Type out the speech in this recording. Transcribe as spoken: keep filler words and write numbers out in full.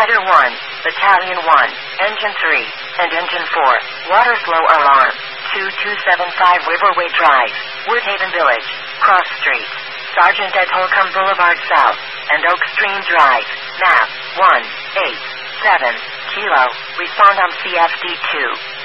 Header one, Battalion one, Engine three, and Engine four, water flow alarm, two two seven five Riverway Drive, Woodhaven Village, Cross Street, Sergeant at Holcomb Boulevard South, and Oak Stream Drive, map one eight seven, Kilo, respond on C F D two.